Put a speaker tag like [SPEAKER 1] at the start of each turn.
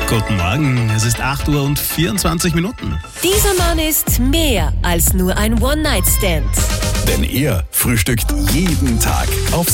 [SPEAKER 1] Guten Morgen, es ist 8 Uhr und 24 Minuten.
[SPEAKER 2] Dieser Mann ist mehr als nur ein One-Night-Stand.
[SPEAKER 3] Denn er frühstückt jeden Tag auf